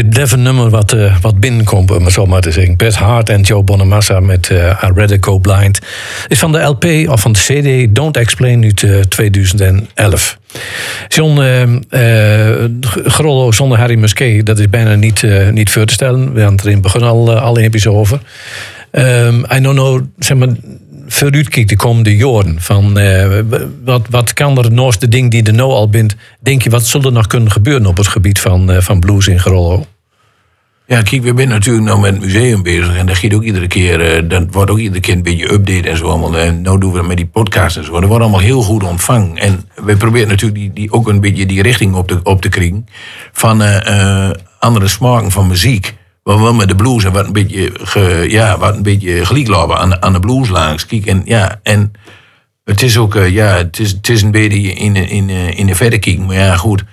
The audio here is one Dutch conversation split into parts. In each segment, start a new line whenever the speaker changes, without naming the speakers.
Dit blijft nummer wat binnenkomt, om het zo maar te zeggen. Bret Hart en Joe Bonamassa met I Rather Go Blind. Is van de LP, of van de CD, Don't Explain uit 2011. John Grollo zonder Harry Musquet, dat is bijna niet voor te stellen. We hadden het er in het begin al even over. I don't know, zeg maar, vooruitkijkt de komende jaren. Van, wat kan er naast de ding die er nou al bent, denk je, wat zal er nog kunnen gebeuren op het gebied van blues in Grollo?
Ja, kijk, we zijn natuurlijk nou met het museum bezig. En dat gaat ook iedere keer, dat wordt ook iedere keer een beetje update en zo allemaal. En nou doen we dat met die podcast en zo. Dat wordt allemaal heel goed ontvangen. En we proberen natuurlijk die ook een beetje die richting op te krijgen. Van andere smaken van muziek. Maar wel met de blues en wat een beetje gelijk lopen aan de blues langs. Kijk, en het is ook, het is een beetje in de verder kijken. Maar ja, goed.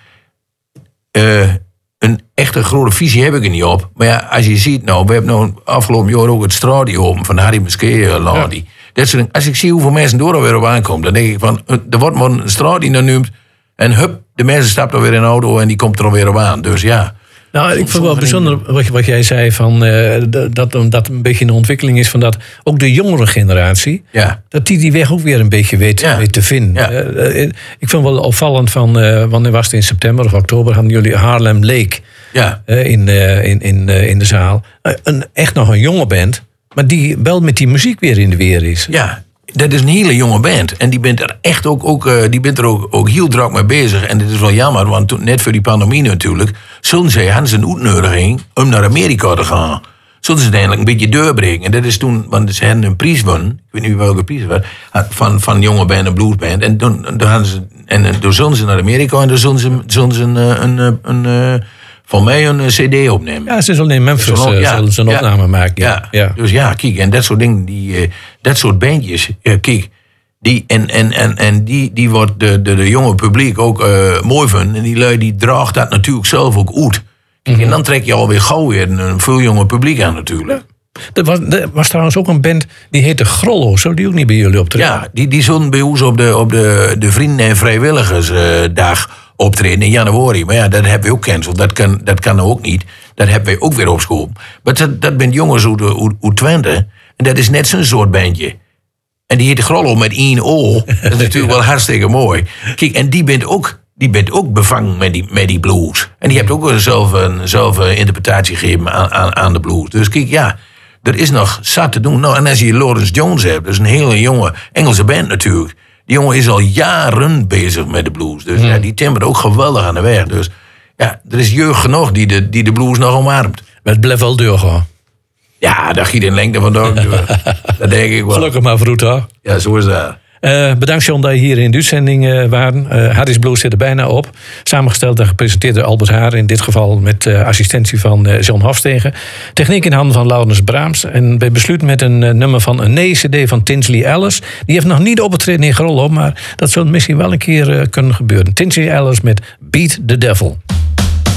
Een echte grote visie heb ik er niet op. Maar ja, als je ziet, we hebben nou afgelopen jaar ook het straatje open van Harry Musquet. Als ik zie hoeveel mensen door alweer op aankomen, dan denk ik van, er wordt maar een straatje genoemd. En hup, de mensen stappen er weer in een auto en die komt er alweer op aan. Dus ja.
Nou, ik vind het wel bijzonder wat jij zei, van, dat een beetje een ontwikkeling is van dat ook de jongere generatie, dat die weg ook weer een beetje weet te vinden. Ja. Ik vind het wel opvallend van, wanneer was het in september of oktober, hadden jullie Harlem Lake in de zaal. Echt nog een jonge band, maar die wel met die muziek weer in de weer is. Ja.
Dat is een hele jonge band. En die bent er echt ook heel druk mee bezig. En dit is wel jammer, want net voor die pandemie natuurlijk, hadden ze een uitnodiging om naar Amerika te gaan. Zullen ze uiteindelijk een beetje doorbreken. En dat is toen, want ze hadden een prijs gewonnen, ik weet niet welke prijs het was, van jonge band en bluesband. En toen zullen ze naar Amerika en toen zullen ze van mij een cd opnemen.
Ja, ze zullen in Memphis zullen ze een opname maken.
Ja. Dus ja, kijk, en dat soort dingen, dat soort bandjes, kijk, die wordt de jonge publiek ook mooi vinden. En die lui die draagt dat natuurlijk zelf ook uit. Kijk, en dan trek je alweer gauw weer een veel jonger publiek aan natuurlijk.
Ja. Er was trouwens ook een band, die heette Grollo. Zou die ook niet bij jullie optreden?
Ja, die zullen bij ons op de Vrienden- en Vrijwilligersdag optreden in januari. Maar ja, dat hebben we ook cancelled. Dat kan ook niet. Dat hebben we ook weer opgeschoven. Maar dat bent jongens uit Twente. En dat is net zo'n soort bandje. En die heet Grollo met 1 O. Dat is natuurlijk wel hartstikke mooi. Kijk, en die bent ook bevangen met die blues. En die hebt ook zelf een interpretatie gegeven aan de blues. Dus kijk, ja, er is nog zat te doen. Nou, en als je Lawrence Jones hebt, dat is een hele jonge Engelse band natuurlijk. Die jongen is al jaren bezig met de blues. Dus die timmert ook geweldig aan de weg. Dus ja, er is jeugd genoeg die de blues nog omarmt.
Maar het blijft wel doorgaan.
Ja, daar giet in lengte van door. Dat denk ik wel.
Gelukkig maar vroeg, hoor.
Ja, zo is dat.
Bedankt John dat je hier in de uitzending waren. Harry's Blues zit er bijna op. Samengesteld en gepresenteerd door Albert Haar. In dit geval met assistentie van John Hofstegen. Techniek in handen van Laurens Braams. En wij besluiten met een nummer van een CD van Tinsley Ellis. Die heeft nog niet opgetreden in Grollo, maar dat zou misschien wel een keer kunnen gebeuren. Tinsley Ellis met Beat the Devil.